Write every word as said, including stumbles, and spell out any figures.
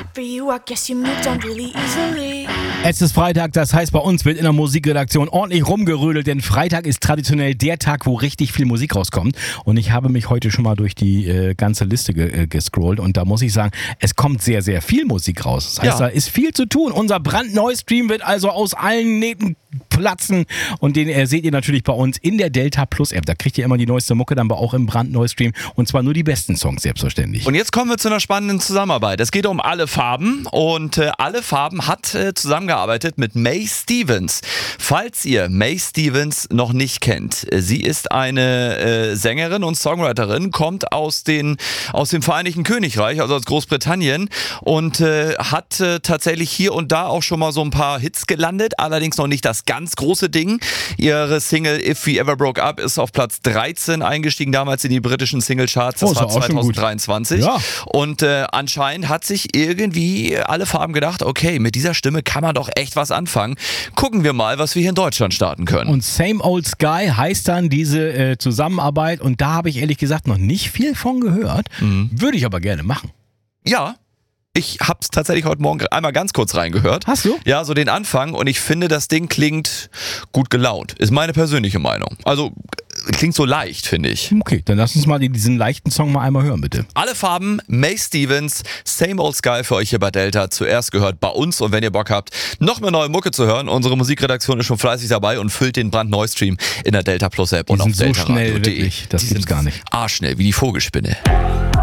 For you, I guess you moved on really easily. Es ist Freitag, das heißt, bei uns wird in der Musikredaktion ordentlich rumgerödelt, denn Freitag ist traditionell der Tag, wo richtig viel Musik rauskommt. Und ich habe mich heute schon mal durch die äh, ganze Liste ge- äh, gescrollt und da muss ich sagen, es kommt sehr, sehr viel Musik raus. Das heißt, Ja. da ist viel zu tun. Unser brandneuer Stream wird also aus allen Nähten platzen und den äh, seht ihr natürlich bei uns in der Delta Plus App. Da kriegt ihr immer die neueste Mucke, dann aber auch im brandneuen Stream und zwar nur die besten Songs, selbstverständlich. Und jetzt kommen wir zu einer spannenden Zusammenarbeit. Es geht um Alle Farben und äh, Alle Farben hat äh, zusammengearbeitet mit May Stevens. Falls ihr May Stevens noch nicht kennt, äh, sie ist eine äh, Sängerin und Songwriterin, kommt aus, den, aus dem Vereinigten Königreich, also aus Großbritannien und äh, hat äh, tatsächlich hier und da auch schon mal so ein paar Hits gelandet, allerdings noch nicht das ganz große Ding. Ihre Single If We Ever Broke Up ist auf Platz dreizehn eingestiegen, damals in die britischen Singlecharts. Das Oh, ist war auch schon gut. zwanzig dreiundzwanzig. Ja. Und äh, anscheinend hat sich irgendwie Alle Farben gedacht, okay, mit dieser Stimme kann man doch echt was anfangen. Gucken wir mal, was wir hier in Deutschland starten können. Und Same Old Sky heißt dann diese äh, Zusammenarbeit und da habe ich ehrlich gesagt noch nicht viel von gehört. Mhm. Würde ich aber gerne machen. Ja, ich hab's tatsächlich heute Morgen einmal ganz kurz reingehört. Hast du? Ja, so den Anfang und ich finde, das Ding klingt gut gelaunt. Ist meine persönliche Meinung. Also klingt so leicht, finde ich. Okay, dann lass uns mal diesen leichten Song mal einmal hören, bitte. Alle Farben, May Stevens, Same Old Sky für euch hier bei Delta. Zuerst gehört bei uns und wenn ihr Bock habt, noch mehr neue Mucke zu hören, unsere Musikredaktion ist schon fleißig dabei und füllt den brandneuen Stream in der Delta Plus App Die und sind auf so delta radio schnell, punkt de. wirklich. Das Die gibt's sind gar nicht. arschschnell, wie die Vogelspinne.